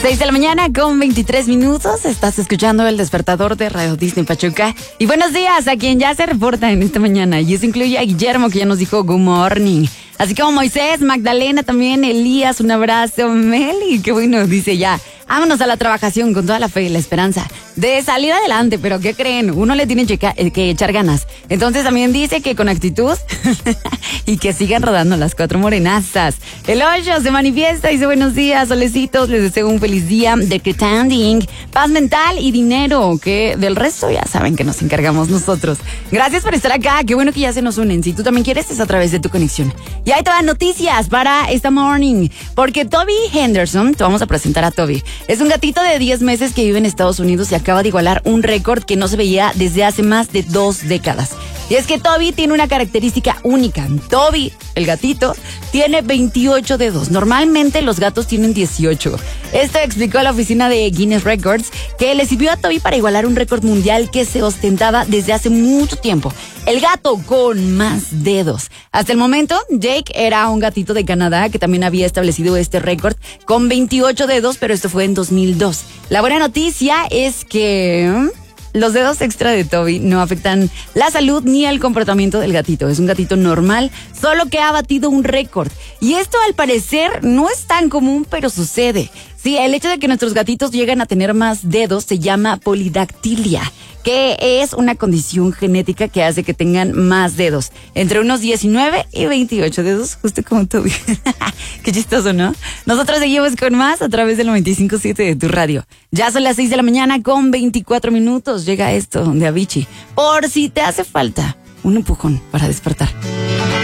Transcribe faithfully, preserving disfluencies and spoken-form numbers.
seis de la mañana con veintitrés minutos. Estás escuchando El Despertador de Radio Disney Pachuca. Y buenos días a quien ya se reporta en esta mañana. Y eso incluye a Guillermo, que ya nos dijo good morning. Así como Moisés, Magdalena también, Elías, un abrazo, Meli, qué bueno, dice ya. Vámonos a la trabajación con toda la fe y la esperanza de salir adelante, pero ¿qué creen? Uno le tiene checa- que echar ganas. Entonces también dice que con actitud y que sigan rodando las cuatro morenazas. El ocho se manifiesta y dice buenos días, solecitos, les deseo un feliz día de Pretending, paz mental y dinero, que del resto ya saben que nos encargamos nosotros. Gracias por estar acá, qué bueno que ya se nos unen. Si tú también quieres, es a través de tu conexión. Y ahí te van noticias para esta morning, porque Toby Henderson, te vamos a presentar a Toby. Es un gatito de diez meses que vive en Estados Unidos y acaba de igualar un récord que no se veía desde hace más de dos décadas. Y es que Toby tiene una característica única. Toby, el gatito, tiene veintiocho dedos. Normalmente los gatos tienen dieciocho. Esto explicó la oficina de Guinness Records, que le sirvió a Toby para igualar un récord mundial que se ostentaba desde hace mucho tiempo. El gato con más dedos. Hasta el momento, Jake era un gatito de Canadá que también había establecido este récord con veintiocho dedos, pero esto fue en dos mil dos. La buena noticia es que los dedos extra de Toby no afectan la salud ni el comportamiento del gatito. Es un gatito normal, solo que ha batido un récord. Y esto al parecer no es tan común, pero sucede. Sí, el hecho de que nuestros gatitos lleguen a tener más dedos se llama polidactilia, que es una condición genética que hace que tengan más dedos. Entre unos diecinueve y veintiocho dedos, justo como Toby. Qué chistoso, ¿no? Nosotros seguimos con más a través del noventa y cinco punto siete de tu radio. Ya son las seis de la mañana con veinticuatro minutos. Llega esto de Avicii. Por si te hace falta un empujón para despertar.